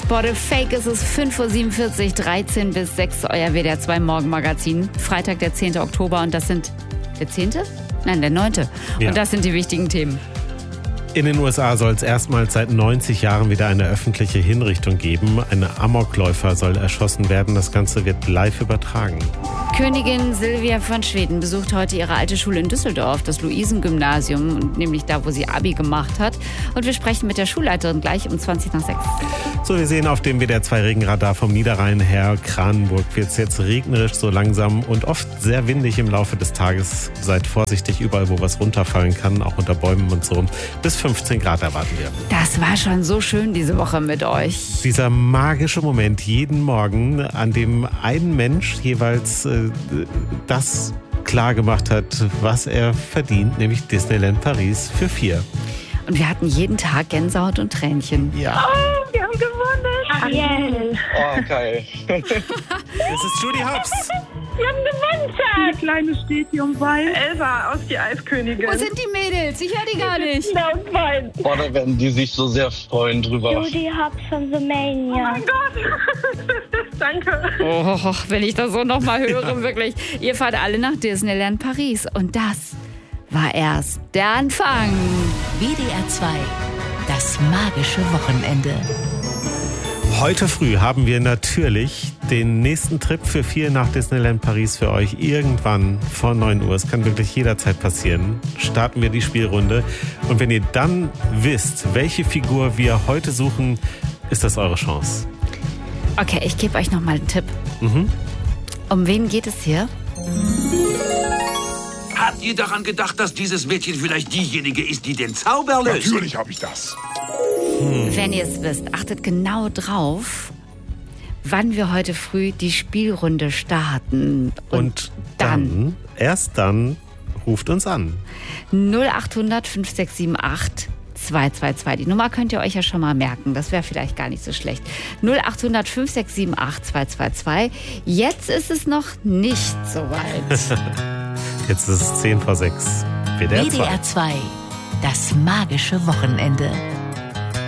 Spot a Fake. Es ist 5:47 Uhr, 13 bis 6, euer WDR 2 Morgenmagazin. Freitag, der 10. Oktober und das sind... Der 10.? Nein, der 9. Ja. Und das sind die wichtigen Themen. In den USA soll es erstmals seit 90 Jahren wieder eine öffentliche Hinrichtung geben. Ein Amokläufer soll erschossen werden. Das Ganze wird live übertragen. Königin Silvia von Schweden besucht heute ihre alte Schule in Düsseldorf, das Luisengymnasium, nämlich da, wo sie Abi gemacht hat. Und wir sprechen mit der Schulleiterin gleich um 5:20. So, wir sehen auf dem WDR 2 Regenradar vom Niederrhein her Kranenburg wird es jetzt regnerisch so langsam und oft sehr windig im Laufe des Tages. Seid vorsichtig überall, wo was runterfallen kann, auch unter Bäumen und so. Bis 15 Grad erwarten wir. Das war schon so schön diese Woche mit euch. Dieser magische Moment jeden Morgen, an dem ein Mensch jeweils das klar gemacht hat, was er verdient, nämlich Disneyland Paris für 4. Und wir hatten jeden Tag Gänsehaut und Tränchen. Ja. Oh, wir haben gewonnen. Ariel. Oh, geil. Das ist Judy Hopps. Wir haben gewonnen, Schatz. Die Kleine steht hier und weint. Elsa aus die Eiskönigin. Wo sind die Mädels? Ich höre die gar nicht. Und weint. Boah, da werden die sich so sehr freuen drüber. Judy Hopps von The Oh Mania. mein Gott. Danke. Oh, wenn ich das so nochmal höre, wirklich. Ihr fahrt alle nach Disneyland Paris. Und das war erst der Anfang. WDR 2, das magische Wochenende. Heute früh haben wir natürlich den nächsten Trip für 4 nach Disneyland Paris für euch. Irgendwann vor 9 Uhr. Es kann wirklich jederzeit passieren. Starten wir die Spielrunde. Und wenn ihr dann wisst, welche Figur wir heute suchen, ist das eure Chance. Okay, ich gebe euch nochmal einen Tipp. Um wen geht es hier? Habt ihr daran gedacht, dass dieses Mädchen vielleicht diejenige ist, die den Zauber löst? Natürlich habe ich das. Wenn ihr es wisst, achtet genau drauf, wann wir heute früh die Spielrunde starten. Und dann, erst dann, ruft uns an. 0800 5678 222. Die Nummer könnt ihr euch ja schon mal merken. Das wäre vielleicht gar nicht so schlecht. 0800 5678 222. Jetzt ist es noch nicht so weit. Jetzt ist es 10 vor 6. WDR 2. WDR 2, das magische Wochenende.